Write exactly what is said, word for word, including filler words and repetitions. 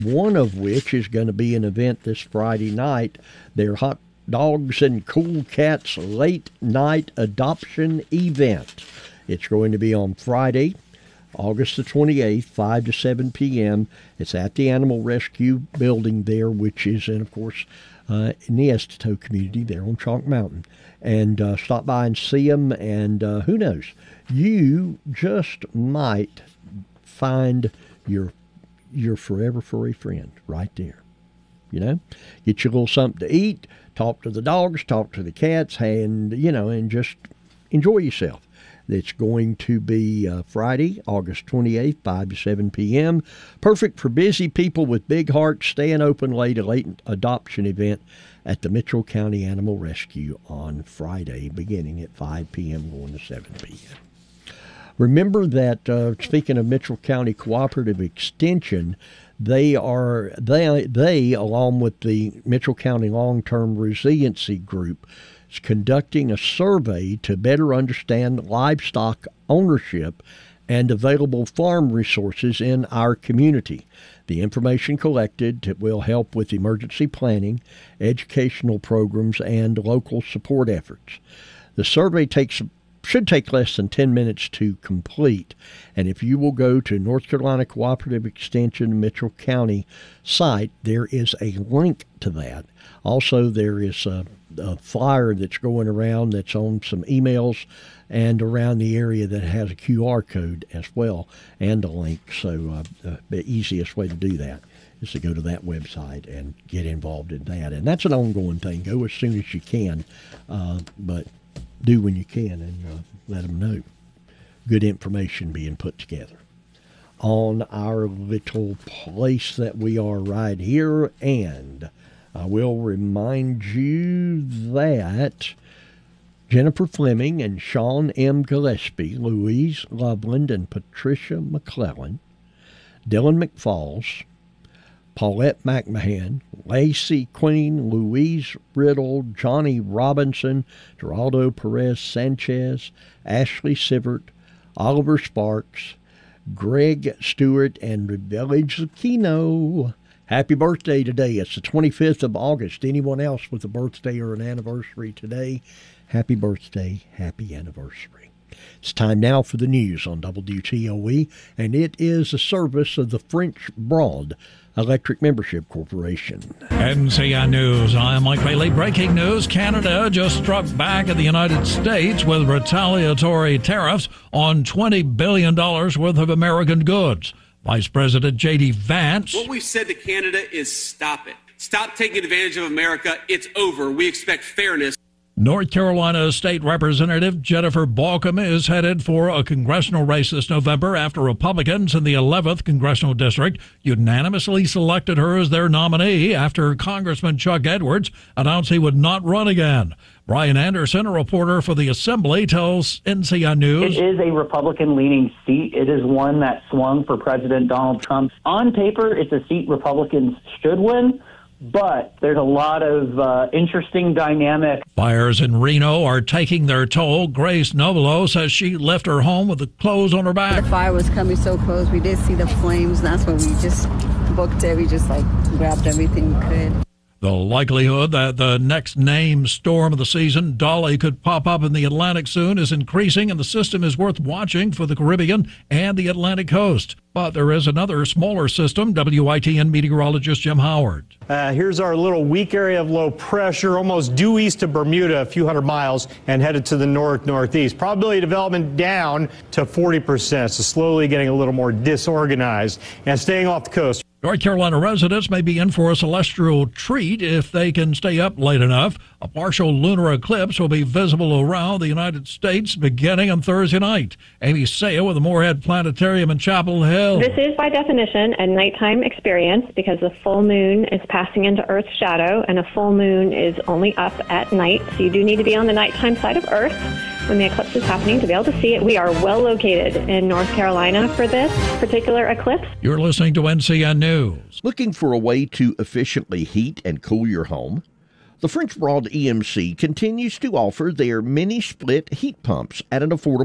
one of which is going to be an event this Friday night. Their Hot Dogs and Cool Cats late night adoption event. It's going to be on Friday, August the twenty-eighth, five to seven p.m. It's at the Animal Rescue building there, which is in, of course, uh, in the Esteto community there on Chalk Mountain. And uh, stop by and see them, and uh, who knows, you just might find your your forever furry friend right there. You know, get you a little something to eat, talk to the dogs, talk to the cats, and, you know, and just enjoy yourself. It's going to be uh, Friday, August twenty-eighth, five to seven p.m. Perfect for busy people with big hearts. Staying open late, a late adoption event at the Mitchell County Animal Rescue on Friday, beginning at five p.m. going to seven p.m. Remember that, uh, speaking of Mitchell County Cooperative Extension, they are they they along with the Mitchell County Long-Term Resiliency Group is conducting a survey to better understand livestock ownership and available farm resources in our community. The information collected will help with emergency planning, educational programs, and local support efforts. The survey takes should take less than ten minutes to complete, and if you will go to North Carolina Cooperative Extension Mitchell County site, there is a link to that. Also, there is a, a flyer that's going around that's on some emails and around the area that has a Q R code as well, and a link. So uh, uh, the easiest way to do that is to go to that website and get involved in that. And that's an ongoing thing. Go as soon as you can, uh, but do when you can, and uh, let them know. Good information being put together on our little place that we are right here. And I will remind you that Jennifer Fleming and Sean M. Gillespie, Louise Loveland and Patricia McClellan, Dylan McFalls, Paulette McMahon, Lacey Queen, Louise Riddle, Johnny Robinson, Geraldo Perez Sanchez, Ashley Sivert, Oliver Sparks, Greg Stewart, and Village Zucchino. Happy birthday today. It's the twenty-fifth of August. Anyone else with a birthday or an anniversary today, happy birthday, happy anniversary. It's time now for the news on W T O E, and it is a service of the French Broad Electric Membership Corporation. N C I News, I'm Mike Bailey. Breaking news, Canada just struck back at the United States with retaliatory tariffs on twenty billion dollars worth of American goods. Vice President J D Vance. What we've said to Canada is stop it. Stop taking advantage of America. It's over. We expect fairness. North Carolina State Representative Jennifer Balcom is headed for a congressional race this November after Republicans in the eleventh Congressional District unanimously selected her as their nominee after Congressman Chuck Edwards announced he would not run again. Brian Anderson, a reporter for the Assembly, tells N C I News. It is a Republican-leaning seat. It is one that swung for President Donald Trump. On paper, it's a seat Republicans should win, but there's a lot of uh, interesting dynamics. Fires in Reno are taking their toll. Grace Novelo says she left her home with the clothes on her back. The fire was coming so close. We did see the flames, and that's when we just booked it. We just, like, grabbed everything we could. The likelihood that the next named storm of the season, Dolly, could pop up in the Atlantic soon is increasing, and the system is worth watching for the Caribbean and the Atlantic coast. But there is another smaller system. W I T N meteorologist Jim Howard. Uh, here's our little weak area of low pressure, almost due east of Bermuda, a few hundred miles, and headed to the north-northeast. Probability of development down to forty percent, so slowly getting a little more disorganized and staying off the coast. North Carolina residents may be in for a celestial treat if they can stay up late enough. A partial lunar eclipse will be visible around the United States beginning on Thursday night. Amy Saya with the Moorhead Planetarium in Chapel Hill. This is, by definition, a nighttime experience because the full moon is passing into Earth's shadow, and a full moon is only up at night. So you do need to be on the nighttime side of Earth when the eclipse is happening to be able to see it. We are well located in North Carolina for this particular eclipse. You're listening to N C N News. Looking for a way to efficiently heat and cool your home? The French Broad E M C continues to offer their mini split heat pumps at an affordable